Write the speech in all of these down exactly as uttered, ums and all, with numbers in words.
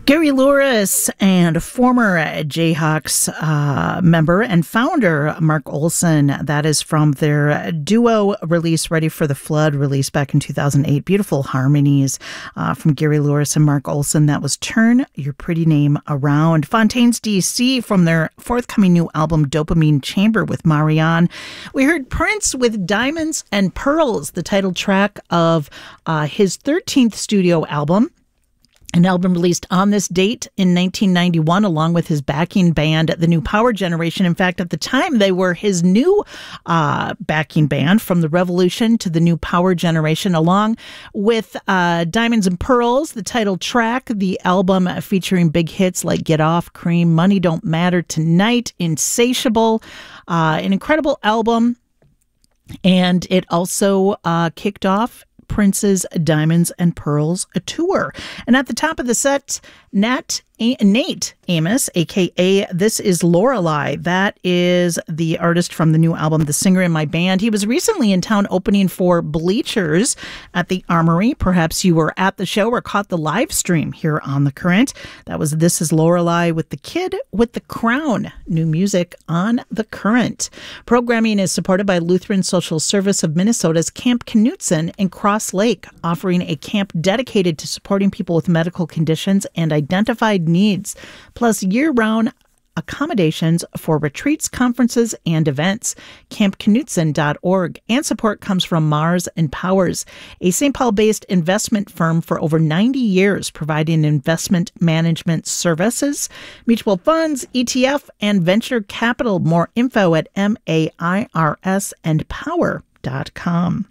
Gary Louris and former Jayhawks uh, member and founder Mark Olson. That is from their duo release, Ready for the Flood, released back in two thousand eight. Beautiful harmonies uh, from Gary Louris and Mark Olson. That was Turn Your Pretty Name Around. Fontaines D C from their forthcoming new album, Dopamine Chamber with Marianne. We heard Prince with Diamonds and Pearls, the title track of uh, his thirteenth studio album. An album released on this date in nineteen ninety-one, along with his backing band, The New Power Generation. In fact, at the time, they were his new uh, backing band, from The Revolution to The New Power Generation, along with uh, Diamonds and Pearls, the title track, the album featuring big hits like Get Off, Cream, Money Don't Matter Tonight, Insatiable, uh, an incredible album. And it also uh, kicked off Prince's Diamonds and Pearls a tour. And at the top of the set, Nat A- Nate Amos, a k a. This Is Lorelei. That is the artist from the new album, The Singer in My Band. He was recently in town opening for Bleachers at the Armory. Perhaps you were at the show or caught the live stream here on The Current. That was This Is Lorelei with The Kid with the Crown. New music on The Current. Programming is supported by Lutheran Social Service of Minnesota's Camp Knutson in Cross Lake, offering a camp dedicated to supporting people with medical conditions and identified needs, plus year-round accommodations for retreats, conferences, and events. camp knutson dot org. And support comes from Mars and Powers, a Saint Paul-based investment firm for over ninety years, providing investment management services, mutual funds, E T F, and venture capital. More info at M A I R S and power dot com.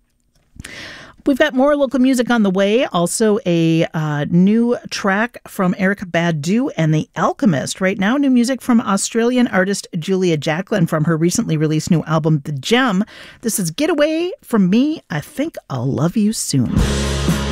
We've got more local music on the way. Also, a uh, new track from Erykah Badu and The Alchemist. Right now, new music from Australian artist Julia Jacklin from her recently released new album, The Gem. This is Get Away From Me. I Think I'll Love You Soon.